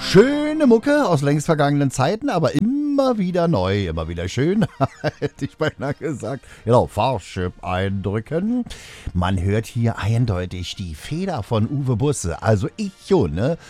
Schöne Mucke aus längst vergangenen Zeiten, aber immer wieder neu, immer wieder schön, hätte ich beinahe gesagt. Genau, Fahrschip eindrücken. Man hört hier eindeutig die Feder von Uwe Busse, also ich schon, ne?